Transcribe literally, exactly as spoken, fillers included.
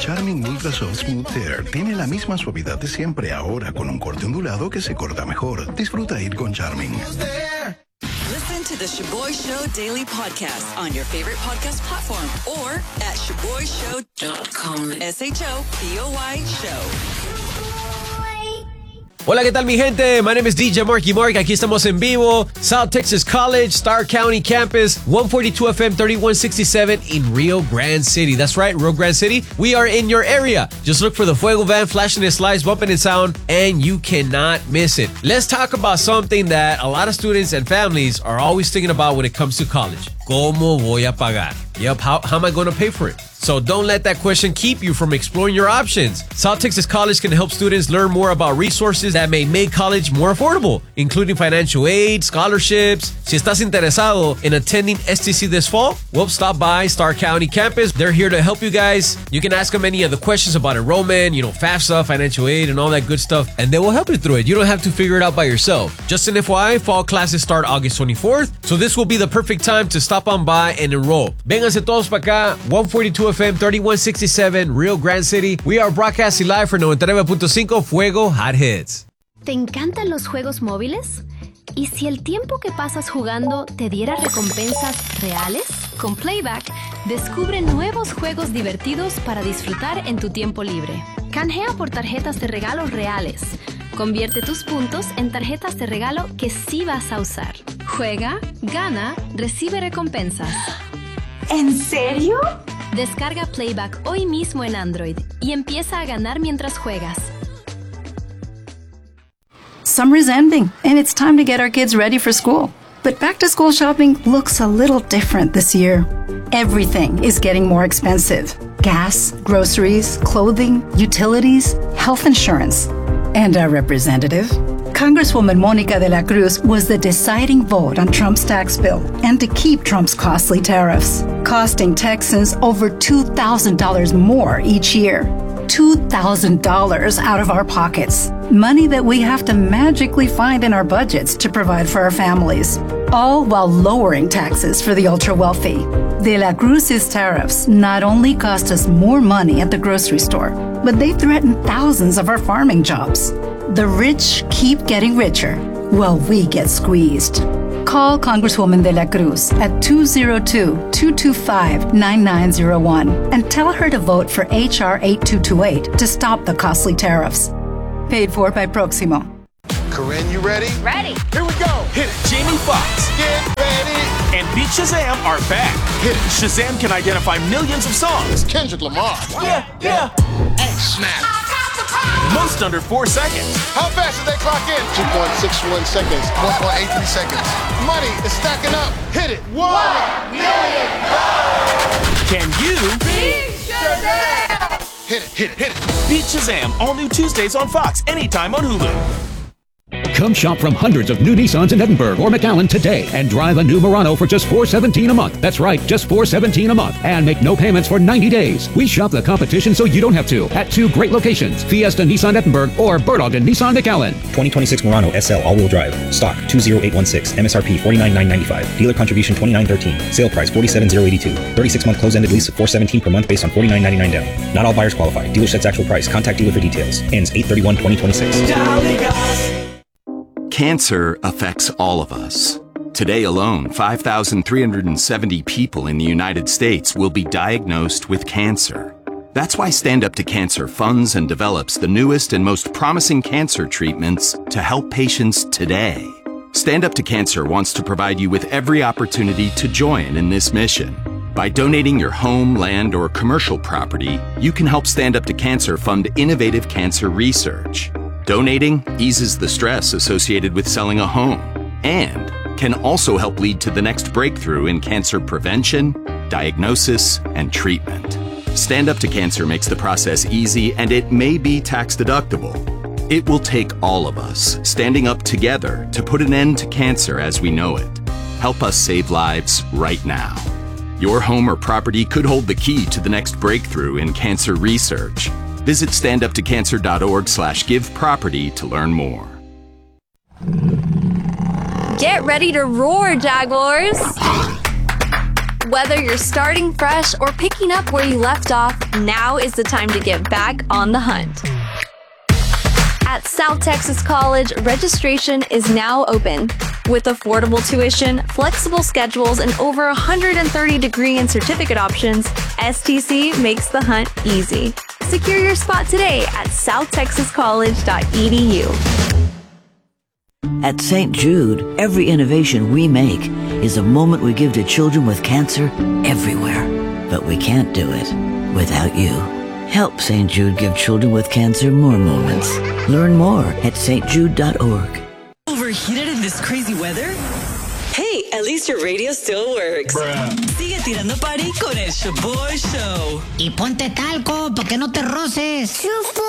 Charming Ultra Soft Smooth Hair tiene la misma suavidad de siempre, ahora con un corte ondulado que se corta mejor. Disfruta ir con Charming. Listen to the Shaboy Show Daily Podcast on your favorite podcast platform or at shaboy show dot com. S H O B O Y Show. Hola, ¿qué tal mi gente? My name is D J Marky Mark. Aquí estamos en vivo. South Texas College, Starr County Campus, one forty-two F M, thirty-one sixty-seven in Rio Grande City. That's right, Rio Grande City. We are in your area. Just look for the Fuego van, flashing its lights, bumping its sound, and you cannot miss it. Let's talk about something that a lot of students and families are always thinking about when it comes to college. ¿Cómo voy a pagar? Yep, how, how am I going to pay for it? So don't let that question keep you from exploring your options. South Texas College can help students learn more about resources that may make college more affordable, including financial aid, scholarships. Si estás interesado in attending S T C this fall, well, stop by Starr County Campus. They're here to help you guys. You can ask them any of the questions about enrollment, you know, FAFSA, financial aid, and all that good stuff, and they will help you through it. You don't have to figure it out by yourself. Just an F Y I, fall classes start August twenty-fourth, so this will be the perfect time to stop on by and enroll. Vénganse todos para acá, one forty-two F M, thirty-one sixty-seven, Rio Grande City. We are broadcasting live for ninety-nine point five Fuego Hot Hits. ¿Te encantan los juegos móviles? ¿Y si el tiempo que pasas jugando te diera recompensas reales? Con Playback, descubre nuevos juegos divertidos para disfrutar en tu tiempo libre. Canjea por tarjetas de regalo reales. Convierte tus puntos en tarjetas de regalo que sí vas a usar. Juega, gana, recibe recompensas. ¿En serio? Descarga Playback hoy mismo en Android y empieza a ganar mientras juegas. Summer's ending, and it's time to get our kids ready for school. But back-to-school shopping looks a little different this year. Everything is getting more expensive. Gas, groceries, clothing, utilities, health insurance. And our representative, Congresswoman Monica de la Cruz, was the deciding vote on Trump's tax bill and to keep Trump's costly tariffs, costing Texans over two thousand dollars more each year. two thousand dollars out of our pockets. Money that we have to magically find in our budgets to provide for our families. All while lowering taxes for the ultra-wealthy. De la Cruz's tariffs not only cost us more money at the grocery store, but they threaten thousands of our farming jobs. The rich keep getting richer, while we get squeezed. Call Congresswoman de la Cruz at two oh two, two two five, nine nine oh one and tell her to vote for H R eighty-two twenty-eight to stop the costly tariffs. Paid for by Proximo. Corinne, you ready? Ready. Here we go. Hit it. Jamie Foxx Get ready. and Beat Shazam are back. Hit it. Shazam can identify millions of songs. Kendrick Lamar. Yeah, yeah. And snap. Most under four seconds. How fast did they clock in? two point six one seconds. one point eight three seconds. Money is stacking up. Hit it. One million dollars. Can you Beat Shazam? Hit it. Hit it. Hit it. beat Shazam? All new Tuesdays on Fox, anytime on Hulu. Come shop from hundreds of new Nissans in Edinburgh or McAllen today and drive a new Murano for just four hundred seventeen dollars a month. That's right, just four hundred seventeen dollars a month and make no payments for ninety days. We shop the competition so you don't have to at two great locations, Fiesta Nissan Edinburgh or Berloggen Nissan McAllen. twenty twenty-six Murano S L all-wheel drive. Stock two oh eight one six. M S R P forty-nine thousand nine hundred ninety-five. Dealer contribution twenty-nine thirteen. Sale price forty-seven thousand eighty-two. thirty-six month close-ended lease of four hundred seventeen per month based on forty-nine ninety-nine down. Not all buyers qualify. Dealer sets actual price. Contact dealer for details. Ends eight thirty-one twenty twenty-six. Cancer affects all of us. Today alone, five thousand three hundred seventy people in the United States will be diagnosed with cancer. That's why Stand Up to Cancer funds and develops the newest and most promising cancer treatments to help patients today. Stand Up to Cancer wants to provide you with every opportunity to join in this mission. By donating your home, land, or commercial property, you can help Stand Up to Cancer fund innovative cancer research. Donating eases the stress associated with selling a home and can also help lead to the next breakthrough in cancer prevention, diagnosis, and treatment. Stand Up to Cancer makes the process easy and it may be tax deductible. It will take all of us standing up together to put an end to cancer as we know it. Help us save lives right now. Your home or property could hold the key to the next breakthrough in cancer research. Visit standuptocancer.org slash give property to learn more. Get ready to roar, Jaguars! Whether you're starting fresh or picking up where you left off, now is the time to get back on the hunt. At South Texas College, registration is now open. With affordable tuition, flexible schedules, and over one hundred thirty degree and certificate options, S T C makes the hunt easy. Secure your spot today at south texas college dot e d u. At Saint Jude, every innovation we make is a moment we give to children with cancer everywhere. But we can't do it without you. Help Saint Jude give children with cancer more moments. Learn more at s t jude dot org. Overheated in this crazy weather? Hey, at least your radio still works. Bruh. Sigue tirando party con el Shaboy Show. Y ponte talco para que no te roces.